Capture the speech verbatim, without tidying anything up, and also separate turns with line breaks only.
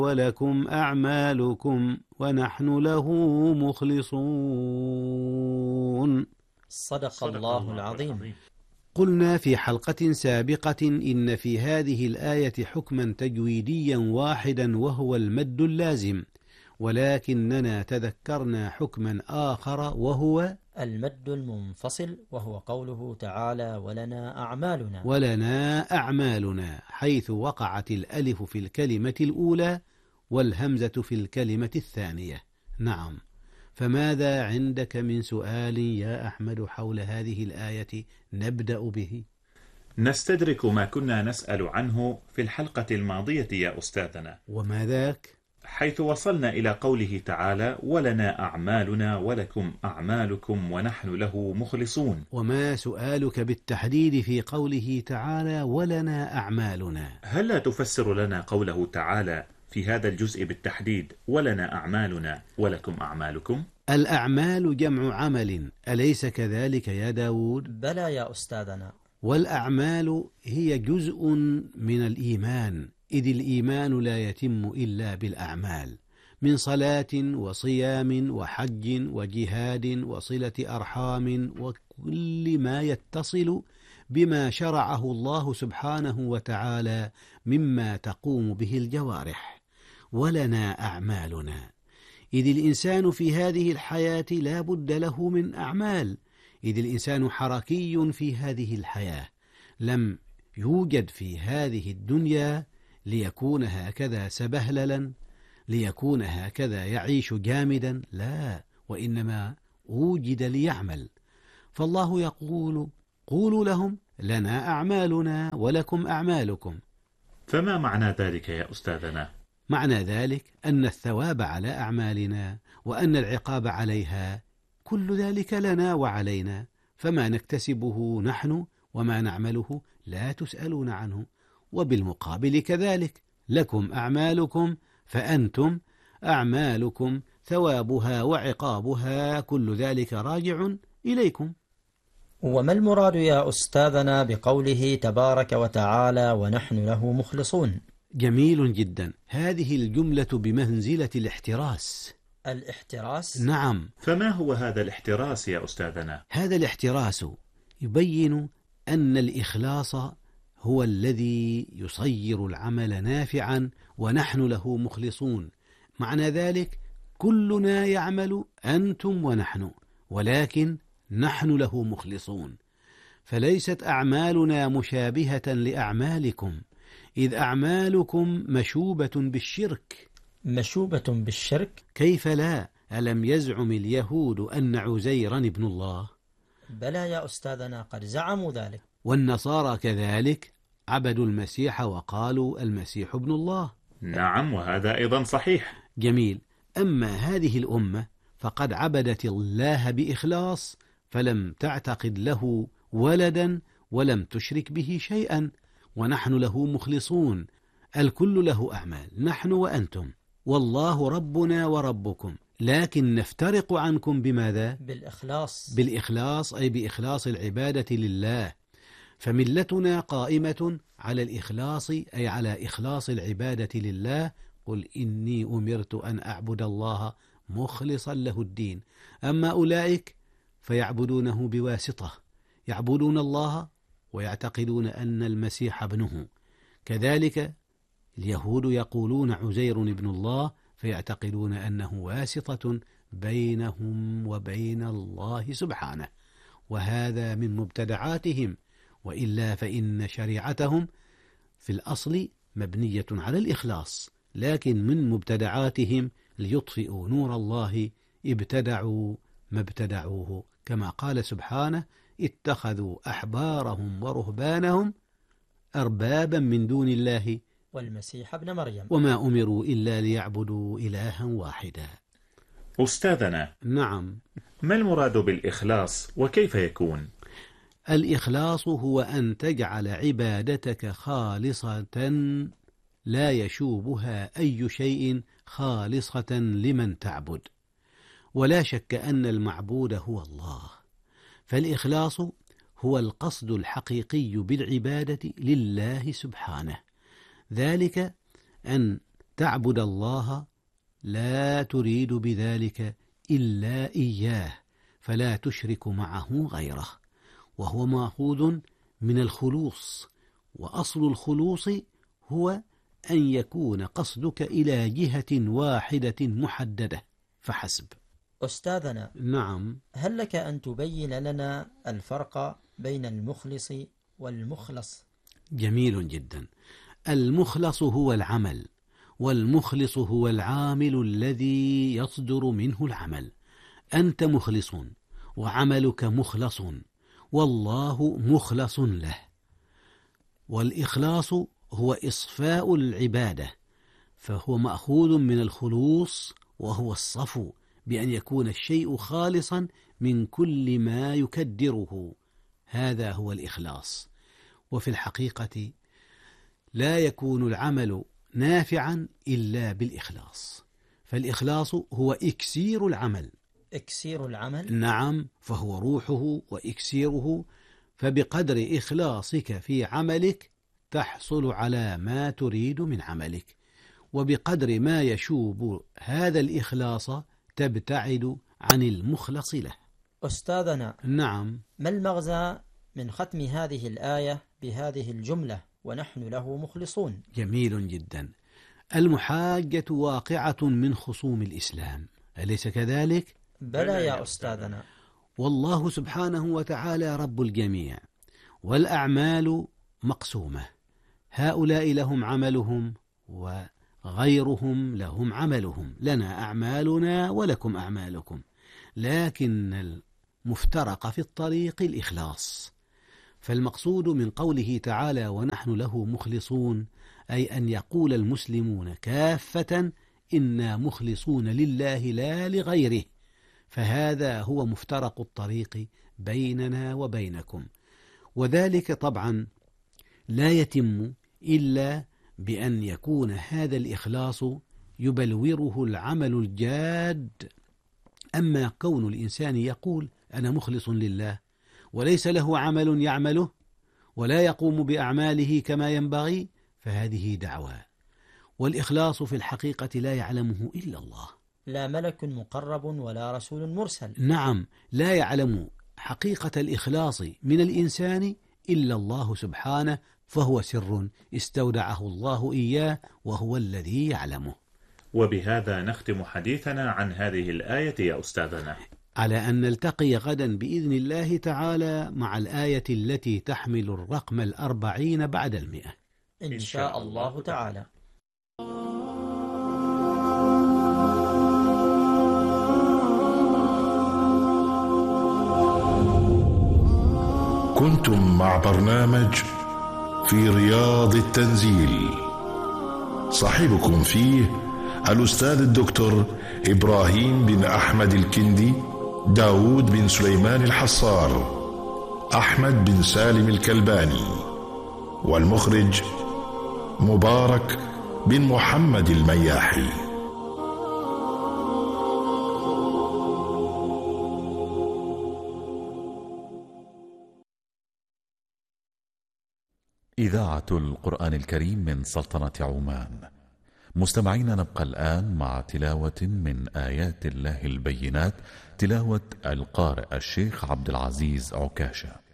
ولكم أعمالكم ونحن له مخلصون.
صدق الله العظيم.
قلنا في حلقة سابقة إن في هذه الآية حكما تجويديا واحدا وهو المد اللازم، ولكننا تذكرنا حكما آخر وهو
المد المنفصل، وهو قوله تعالى ولنا أعمالنا.
ولنا أعمالنا، حيث وقعت الألف في الكلمة الأولى والهمزة في الكلمة الثانية. نعم، فماذا عندك من سؤال يا أحمد حول هذه الآية نبدأ به؟
نستدرك ما كنا نسأل عنه في الحلقة الماضية يا أستاذنا.
وما ذاك؟
حيث وصلنا إلى قوله تعالى ولنا أعمالنا ولكم أعمالكم ونحن له مخلصون.
وما سؤالك بالتحديد في قوله تعالى ولنا أعمالنا؟
هل لا تفسر لنا قوله تعالى في هذا الجزء بالتحديد ولنا أعمالنا ولكم أعمالكم؟
الأعمال جمع عمل، أليس كذلك يا داود؟
بلى يا أستاذنا.
والأعمال هي جزء من الإيمان، إذ الإيمان لا يتم إلا بالأعمال، من صلاة وصيام وحج وجهاد وصلة أرحام وكل ما يتصل بما شرعه الله سبحانه وتعالى مما تقوم به الجوارح. ولنا أعمالنا، إذ الإنسان في هذه الحياة لا بد له من أعمال، إذ الإنسان حركي في هذه الحياة، لم يوجد في هذه الدنيا ليكون هكذا سبهللا، ليكون هكذا يعيش جامدا، لا، وإنما وجد ليعمل. فالله يقول قولوا لهم لنا أعمالنا ولكم أعمالكم.
فما معنى ذلك يا أستاذنا؟
معنى ذلك أن الثواب على أعمالنا وأن العقاب عليها، كل ذلك لنا وعلينا، فما نكتسبه نحن وما نعمله لا تسألون عنه. وبالمقابل كذلك لكم أعمالكم، فأنتم أعمالكم ثوابها وعقابها كل ذلك راجع إليكم.
وما المراد يا أستاذنا بقوله تبارك وتعالى ونحن له مخلصون؟
جميل جدا، هذه الجملة بمنزلة الاحتراس.
الاحتراس؟
نعم.
فما هو هذا الاحتراس يا أستاذنا؟
هذا الاحتراس يبين أن الإخلاص هو الذي يصير العمل نافعا، ونحن له مخلصون. معنى ذلك كلنا يعمل، أنتم ونحن، ولكن نحن له مخلصون. فليست أعمالنا مشابهة لأعمالكم، إذ أعمالكم مشوبة بالشرك.
مشوبة بالشرك؟
كيف لا؟ ألم يزعم اليهود أن عزيرا ابن الله؟
بلى يا أستاذنا، قد زعموا ذلك.
والنصارى كذلك عبدوا المسيح وقالوا المسيح ابن الله.
نعم، وهذا أيضا صحيح.
جميل. أما هذه الأمة فقد عبدت الله بإخلاص، فلم تعتقد له ولدا ولم تشرك به شيئا، ونحن له مخلصون. الكل له أعمال، نحن وأنتم، والله ربنا وربكم، لكن نفترق عنكم بماذا؟
بالإخلاص.
بالإخلاص، أي بإخلاص العبادة لله. فملتنا قائمة على الإخلاص، أي على إخلاص العبادة لله. قل إني أمرت أن أعبد الله مخلصا له الدين. أما أولئك فيعبدونه بواسطة، يعبدون الله ويعتقدون أن المسيح ابنه. كذلك اليهود يقولون عزير ابن الله، فيعتقدون أنه واسطة بينهم وبين الله سبحانه، وهذا من مبتدعاتهم، وإلا فإن شريعتهم في الأصل مبنية على الإخلاص، لكن من مبتدعاتهم ليطفئوا نور الله ابتدعوا ما ابتدعوه، كما قال سبحانه اتخذوا أحبارهم ورهبانهم أربابا من دون الله
والمسيح ابن مريم
وما أمروا إلا ليعبدوا إلها واحدا.
أستاذنا،
نعم،
ما المراد بالإخلاص وكيف يكون؟
الإخلاص هو أن تجعل عبادتك خالصة لا يشوبها أي شيء، خالصة لمن تعبد، ولا شك أن المعبود هو الله. فالإخلاص هو القصد الحقيقي بالعبادة لله سبحانه، ذلك أن تعبد الله لا تريد بذلك إلا إياه، فلا تشرك معه غيره، وهو مأخوذ من الخلوص، وأصل الخلوص هو أن يكون قصدك إلى جهة واحدة محددة فحسب.
أستاذنا،
نعم.
هل لك أن تبين لنا الفرق بين المخلص والمخلص؟
جميل جدا. المخلص هو العمل، والمخلص هو العامل الذي يصدر منه العمل. أنت مخلص وعملك مخلص، والله مخلص له. والإخلاص هو إصفاء العبادة، فهو مأخوذ من الخلوص، وهو الصفو، بأن يكون الشيء خالصا من كل ما يكدره. هذا هو الإخلاص. وفي الحقيقة لا يكون العمل نافعا إلا بالإخلاص، فالإخلاص هو إكسير العمل.
إكسير العمل؟
نعم، فهو روحه وإكسيره. فبقدر إخلاصك في عملك تحصل على ما تريد من عملك، وبقدر ما يشوب هذا الإخلاص تبتعد عن المخلص له.
أستاذنا،
نعم.
ما المغزى من ختم هذه الآية بهذه الجملة ونحن له مخلصون؟
جميل جدا. المحاجة واقعة من خصوم الإسلام، أليس كذلك؟
بلى يا أستاذنا.
والله سبحانه وتعالى رب الجميع، والأعمال مقسومة، هؤلاء لهم عملهم وغيرهم لهم عملهم، لنا أعمالنا ولكم أعمالكم، لكن المفترق في الطريق الإخلاص. فالمقصود من قوله تعالى ونحن له مخلصون، أي أن يقول المسلمون كافة إنا مخلصون لله لا لغيره، فهذا هو مفترق الطريق بيننا وبينكم. وذلك طبعا لا يتم إلا بأن يكون هذا الإخلاص يبلوره العمل الجاد. أما كون الإنسان يقول أنا مخلص لله وليس له عمل يعمله ولا يقوم بأعماله كما ينبغي، فهذه دعوى. والإخلاص في الحقيقة لا يعلمه إلا الله،
لا ملك مقرب ولا رسول مرسل.
نعم، لا يعلم حقيقة الإخلاص من الإنسان إلا الله سبحانه، فهو سر استودعه الله إياه وهو الذي يعلمه.
وبهذا نختم حديثنا عن هذه الآية يا أستاذنا،
على أن نلتقي غدا بإذن الله تعالى مع الآية التي تحمل الرقم الأربعين بعد المئة
إن شاء الله تعالى.
كنتم مع برنامج في رياض التنزيل، صاحبكم فيه الأستاذ الدكتور إبراهيم بن أحمد الكندي، داود بن سليمان الحصار، أحمد بن سالم الكلباني، والمخرج مبارك بن محمد المياحي.
إذاعة القرآن الكريم من سلطنة عمان. مستمعين، نبقى الآن مع تلاوة من آيات الله البينات، تلاوة القارئ الشيخ عبد العزيز عكاشة.